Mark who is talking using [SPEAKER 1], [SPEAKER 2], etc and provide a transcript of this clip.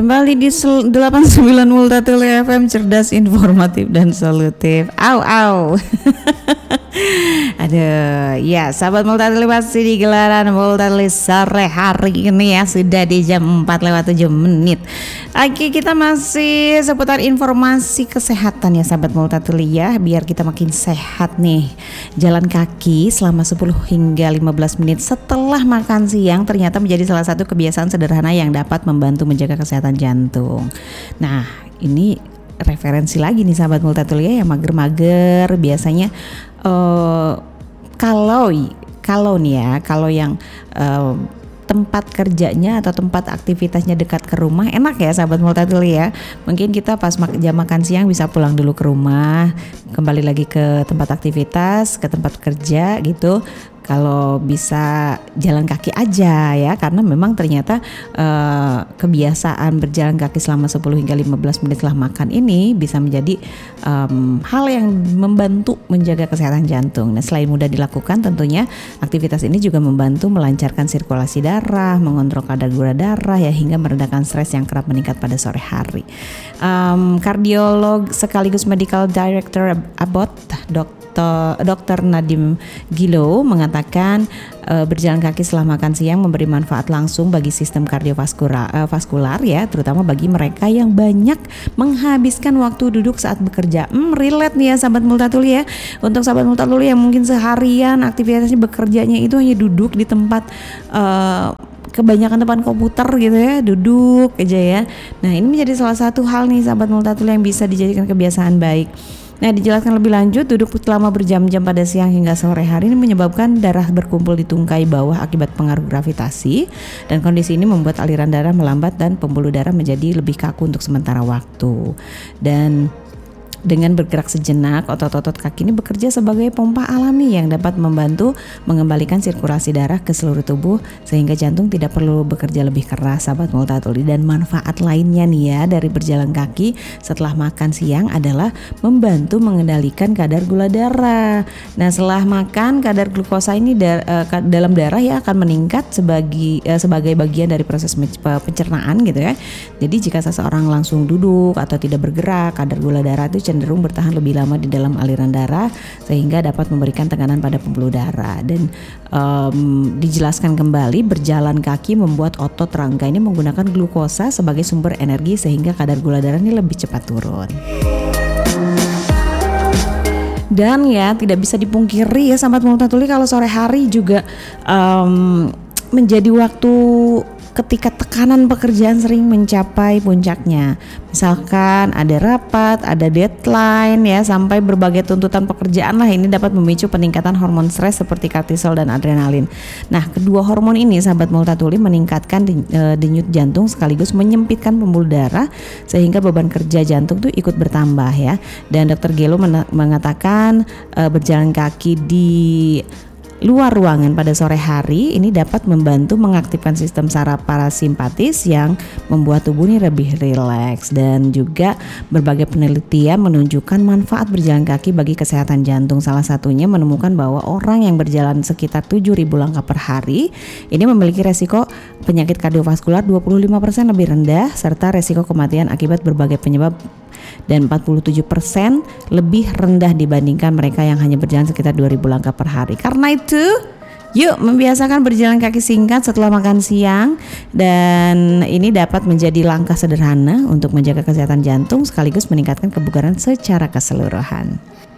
[SPEAKER 1] Kembali di 89 Multatuli FM, cerdas, informatif, dan solutif. Au. Aduh, ya sahabat Multatuli, masih di gelaran Multatuli sore hari ini ya. Sudah di jam 4:07. Oke, kita masih seputar informasi kesehatan ya sahabat Multatuli ya. Biar kita makin sehat nih. Jalan kaki selama 10 hingga 15 menit setelah makan siang ternyata menjadi salah satu kebiasaan sederhana yang dapat membantu menjaga kesehatan jantung. Nah, ini referensi lagi nih sahabat Multatuli ya, yang mager-mager biasanya kalau yang tempat kerjanya atau tempat aktivitasnya dekat ke rumah, enak ya sahabat Multatuli ya. Mungkin kita pas jam makan siang bisa pulang dulu ke rumah, kembali lagi ke tempat aktivitas, ke tempat kerja gitu. Kalau bisa jalan kaki aja ya, karena memang ternyata kebiasaan berjalan kaki selama 10 hingga 15 menit setelah makan ini bisa menjadi hal yang membantu menjaga kesehatan jantung. Nah, selain mudah dilakukan, tentunya aktivitas ini juga membantu melancarkan sirkulasi darah, mengontrol kadar gula darah ya, hingga meredakan stres yang kerap meningkat pada sore hari. Kardiolog sekaligus medical director Abbott, Dr. Nadim Gilo mengatakan berjalan kaki setelah makan siang memberi manfaat langsung bagi sistem kardiovaskular ya, terutama bagi mereka yang banyak menghabiskan waktu duduk saat bekerja. Relate nih ya sahabat Multatuli ya. Untuk sahabat Multatuli yang mungkin seharian aktivitasnya bekerjanya itu hanya duduk di tempat kebanyakan depan komputer gitu ya, duduk aja ya. Nah, ini menjadi salah satu hal nih sahabat Multatuli yang bisa dijadikan kebiasaan baik. Nah, dijelaskan lebih lanjut, duduk selama berjam-jam pada siang hingga sore hari ini menyebabkan darah berkumpul di tungkai bawah akibat pengaruh gravitasi, dan kondisi ini membuat aliran darah melambat dan pembuluh darah menjadi lebih kaku untuk sementara waktu. Dan dengan bergerak sejenak, otot-otot kaki ini bekerja sebagai pompa alami yang dapat membantu mengembalikan sirkulasi darah ke seluruh tubuh sehingga jantung tidak perlu bekerja lebih keras sahabat Multatuli. Dan manfaat lainnya nih ya dari berjalan kaki setelah makan siang adalah membantu mengendalikan kadar gula darah. Nah, setelah makan kadar glukosa ini dalam darah ya akan meningkat sebagai bagian dari proses pencernaan gitu ya. Jadi jika seseorang langsung duduk atau tidak bergerak, kadar gula darah itu cenderung bertahan lebih lama di dalam aliran darah sehingga dapat memberikan tekanan pada pembuluh darah. Dan dijelaskan kembali, berjalan kaki membuat otot rangka ini menggunakan glukosa sebagai sumber energi sehingga kadar gula darah ini lebih cepat turun. Dan ya tidak bisa dipungkiri ya sahabat Multatuli, kalau sore hari juga menjadi waktu ketika tekanan pekerjaan sering mencapai puncaknya. Misalkan ada rapat, ada deadline ya, sampai berbagai tuntutan pekerjaan lah, ini dapat memicu peningkatan hormon stres seperti kortisol dan adrenalin. Nah, kedua hormon ini sahabat Multatuli meningkatkan denyut jantung sekaligus menyempitkan pembuluh darah sehingga beban kerja jantung tuh ikut bertambah ya. Dan Dr. Gelo mengatakan berjalan kaki di luar ruangan pada sore hari ini dapat membantu mengaktifkan sistem saraf parasimpatis yang membuat tubuh ini lebih rileks. Dan juga berbagai penelitian menunjukkan manfaat berjalan kaki bagi kesehatan jantung. Salah satunya menemukan bahwa orang yang berjalan sekitar 7.000 langkah per hari ini memiliki resiko penyakit kardiovaskular 25% lebih rendah serta resiko kematian akibat berbagai penyebab dan 47% lebih rendah dibandingkan mereka yang hanya berjalan sekitar 2.000 langkah per hari. Karena itu, yuk membiasakan berjalan kaki singkat setelah makan siang, dan ini dapat menjadi langkah sederhana untuk menjaga kesehatan jantung sekaligus meningkatkan kebugaran secara keseluruhan.